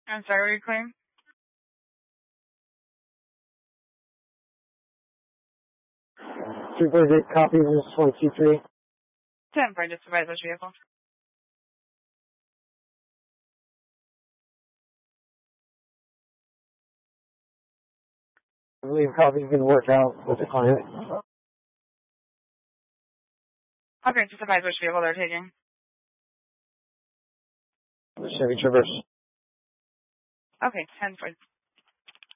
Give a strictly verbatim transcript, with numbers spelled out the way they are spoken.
I'm sorry, what are you claiming? three forty-eight, copy, this is one two three. ten for just advise which vehicle. I believe copy's going to work out with the client. Okay, just advise which vehicle they're taking. Chevy Traverse. Okay, ten for